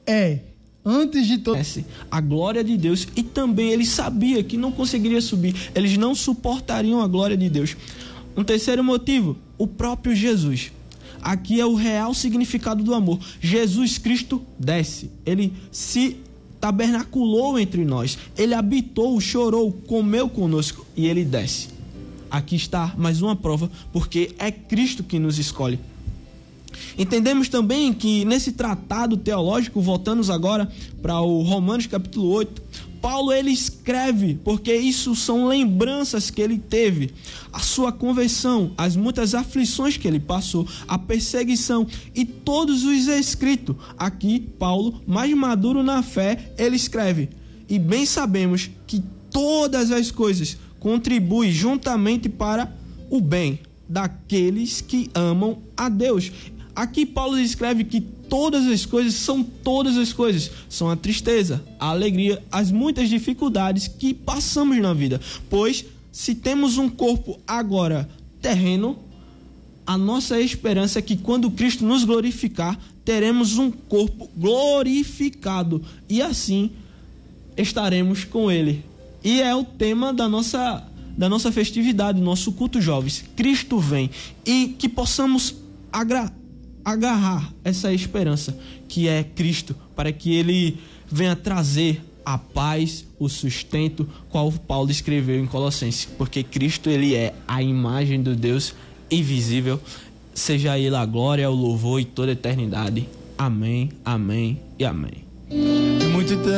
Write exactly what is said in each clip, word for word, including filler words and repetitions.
é, antes de todo... a glória de Deus, e também ele sabia que não conseguiria subir, eles não suportariam a glória de Deus. Um terceiro motivo, o próprio Jesus. Aqui é o real significado do amor. Jesus Cristo desce, ele se tabernaculou entre nós, ele habitou, chorou, comeu conosco e ele desce. Aqui está mais uma prova, porque é Cristo que nos escolhe. Entendemos também que nesse tratado teológico, voltamos agora para o Romanos capítulo oito, Paulo ele escreve, porque isso são lembranças que ele teve, a sua conversão, as muitas aflições que ele passou, a perseguição e todos os escritos. Aqui, Paulo, mais maduro na fé, ele escreve: e bem sabemos que todas as coisas contribuem juntamente para o bem daqueles que amam a Deus. Aqui Paulo escreve que todas as coisas são todas as coisas. São a tristeza, a alegria, as muitas dificuldades que passamos na vida. Pois se temos um corpo agora terreno, a nossa esperança é que quando Cristo nos glorificar, teremos um corpo glorificado. E assim estaremos com Ele. E é o tema da nossa, da nossa festividade, do nosso culto jovens. Cristo vem. E que possamos agradecer, agarrar essa esperança que é Cristo, para que Ele venha trazer a paz, o sustento, qual Paulo escreveu em Colossenses, porque Cristo ele é a imagem do Deus invisível. Seja a Ele a glória, o louvor e toda a eternidade. Amém, amém e amém. É muito inter...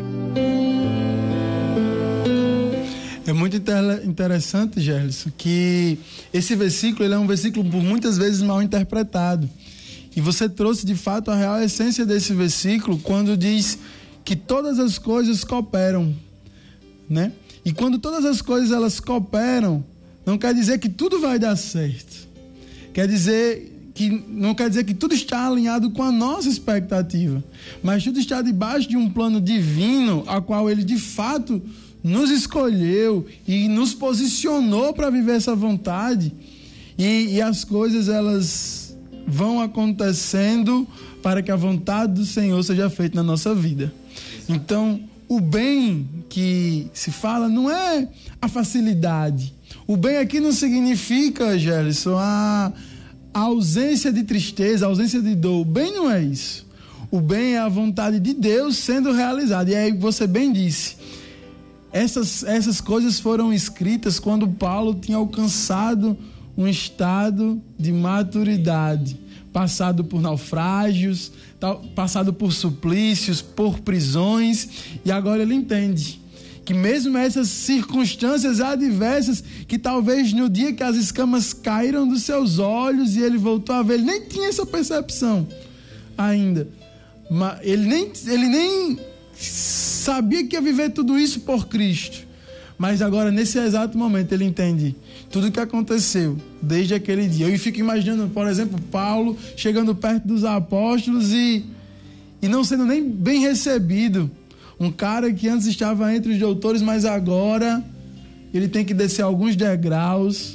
é muito inter... interessante, Gerson, que esse versículo ele é um versículo por muitas vezes mal interpretado. E você trouxe de fato a real essência desse versículo quando diz que todas as coisas cooperam, né? E quando todas as coisas elas cooperam, não quer dizer que tudo vai dar certo. Quer dizer que não quer dizer que tudo está alinhado com a nossa expectativa, mas tudo está debaixo de um plano divino, a qual Ele de fato nos escolheu e nos posicionou para viver essa vontade. E, e as coisas elas vão acontecendo para que a vontade do Senhor seja feita na nossa vida. Então, o bem que se fala não é a facilidade. O bem aqui não significa, Gerson, a, a ausência de tristeza, a ausência de dor. O bem não é isso. O bem é a vontade de Deus sendo realizada. E aí você bem disse, essas, essas coisas foram escritas quando Paulo tinha alcançado um estado de maturidade, passado por naufrágios, passado por suplícios, por prisões, e agora ele entende que mesmo essas circunstâncias adversas, que talvez no dia que as escamas caíram dos seus olhos e ele voltou a ver, ele nem tinha essa percepção ainda, mas ele nem, ele nem sabia que ia viver tudo isso por Cristo. Mas agora, nesse exato momento, ele entende tudo o que aconteceu desde aquele dia. Eu fico imaginando, por exemplo, Paulo chegando perto dos apóstolos e, e não sendo nem bem recebido. Um cara que antes estava entre os doutores, mas agora ele tem que descer alguns degraus,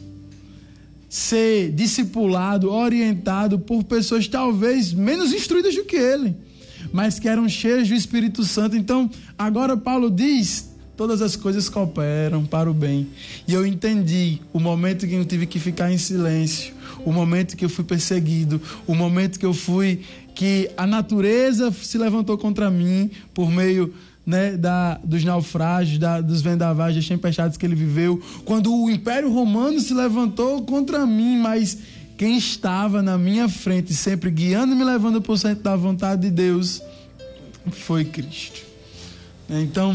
ser discipulado, orientado por pessoas talvez menos instruídas do que ele, mas que eram cheias do Espírito Santo. Então, agora Paulo diz: todas as coisas cooperam para o bem. E eu entendi o momento que eu tive que ficar em silêncio, o momento que eu fui perseguido, o momento que eu fui, que a natureza se levantou contra mim por meio, né, da, dos naufrágios, da, dos vendavais, das tempestades que ele viveu, quando o Império Romano se levantou contra mim, mas quem estava na minha frente, sempre guiando e me levando por cento da vontade de Deus, foi Cristo. Então,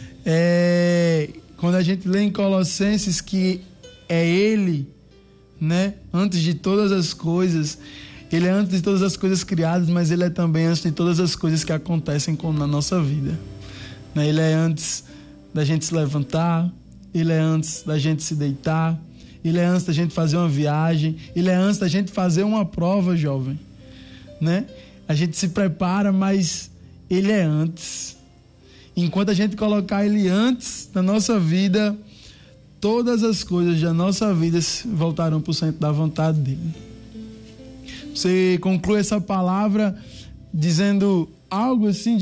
É, quando a gente lê em Colossenses que é Ele, né, antes de todas as coisas, Ele é antes de todas as coisas criadas, mas Ele é também antes de todas as coisas que acontecem com, na nossa vida, né? Ele é antes da gente se levantar, Ele é antes da gente se deitar, Ele é antes da gente fazer uma viagem, Ele é antes da gente fazer uma prova, jovem, né? A gente se prepara, mas Ele é antes. Enquanto a gente colocar Ele antes da nossa vida, todas as coisas da nossa vida voltarão para o centro da vontade dEle. Você conclui essa palavra dizendo algo assim